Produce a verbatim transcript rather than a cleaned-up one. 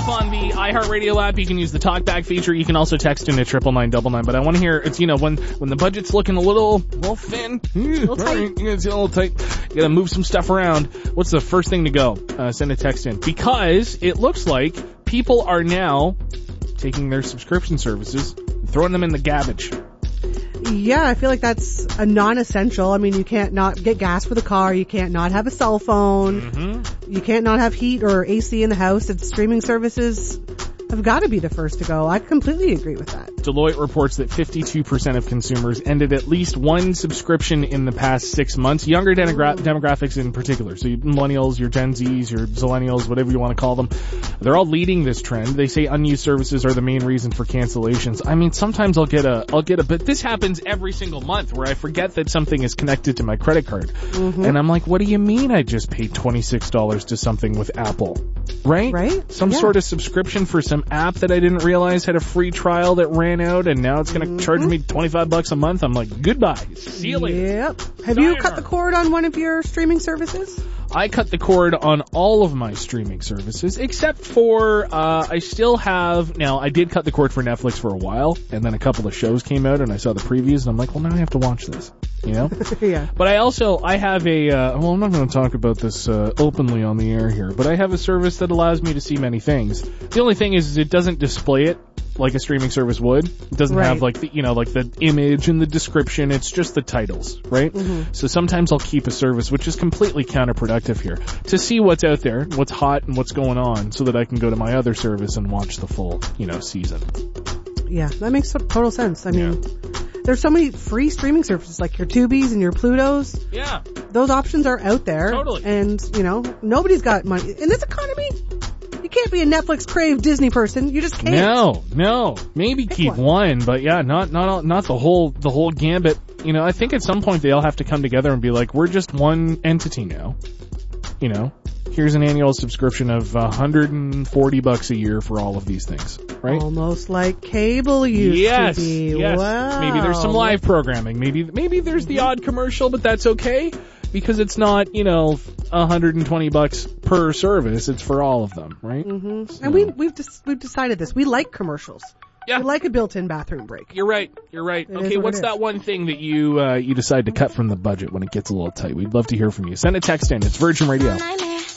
on the iHeartRadio app. You can use the talkback feature. You can also text in at triple nine double nine. But I want to hear, it's, you know, when, when the budget's looking a little, little thin, a little tight. Right, it's a little tight. You gotta move some stuff around. What's the first thing to go? Uh, send a text in. Because it looks like people are now taking their subscription services and throwing them in the garbage. Yeah, I feel like that's a non-essential. I mean, you can't not get gas for the car. You can't not have a cell phone. Mm-hmm. You can't not have heat or A C in the house. It's streaming services have got to be the first to go. I completely agree with that. Deloitte reports that fifty-two percent of consumers ended at least one subscription in the past six months. Younger demogra- demographics in particular. So your millennials, your Gen Zs, your Zillennials, whatever you want to call them. They're all leading this trend. They say unused services are the main reason for cancellations. I mean, sometimes I'll get a, I'll get a, but this happens every single month where I forget that something is connected to my credit card. Mm-hmm. And I'm like, what do you mean I just paid twenty-six dollars to something with Apple? Right? Right? Some yeah. sort of subscription for some app that I didn't realize had a free trial that ran out, and now it's going to mm-hmm. charge me twenty-five bucks a month. I'm like, goodbye. See you later. Yep. Have Sayonara. You cut the cord on one of your streaming services? I cut the cord on all of my streaming services, except for, uh, I still have, now I did cut the cord for Netflix for a while, and then a couple of shows came out and I saw the previews and I'm like, well, now I have to watch this, you know? Yeah. But I also, I have a, uh, well, I'm not going to talk about this, uh, openly on the air here, but I have a service that allows me to see many things. The only thing is, is it doesn't display it like a streaming service would. It doesn't right. have like the, you know, like the image and the description. It's just the titles, right? Mm-hmm. So sometimes I'll keep a service, which is completely counterproductive here, to see what's out there, what's hot and what's going on, so that I can go to my other service and watch the full, you know, season. Yeah, that makes total sense. I mean, yeah. there's so many free streaming services like your Tubies and your Plutos. Yeah. Those options are out there. Totally. And, you know, nobody's got money. In this economy, you can't be a Netflix crave Disney person. You just can't. No, no. Maybe Pick keep one. one, but yeah, not not not the whole the whole gambit. You know, I think at some point they all have to come together and be like, we're just one entity now. You know, here's an annual subscription of one hundred forty bucks a year for all of these things, right? Almost like cable used yes, to be. Yes. Wow. Maybe there's some live programming. Maybe maybe there's the odd commercial, but that's okay. Because it's not, you know, one hundred twenty bucks per service. It's for all of them, right? Mm-hmm. So. And we, we've just, we've decided this. We like commercials. Yeah. We like a built-in bathroom break. You're right. You're right. It okay, what what's that one thing that you uh, you decide to cut from the budget when it gets a little tight? We'd love to hear from you. Send a text in. It's Virgin Radio.